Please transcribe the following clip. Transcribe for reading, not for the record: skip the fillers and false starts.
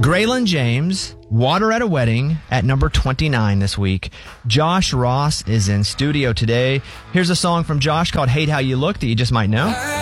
Graylin James, Water at a Wedding, at number 29 this week. Josh Ross is in studio today. Here's a song from Josh called Hate How You Look that you just might know.